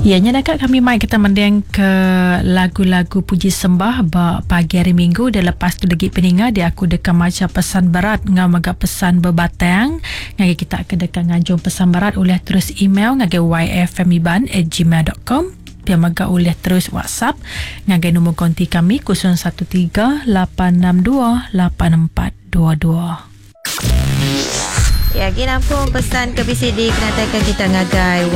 Ya, nyatakan kami mai kita mendeng ke lagu-lagu puji sembah pagi hari Minggu dan lepas tu lagi peningat dia aku dekat macam pesan berat ngau magak pesan berbatang ngagi kita ke dekat ngajung pesan berat oleh terus email ngagi yfmiban@gmail.com dia magak oleh terus WhatsApp ngagi nombor konti kami 0138628422. Ya, kita pun pesan ke BCD kenatakan kita ngagai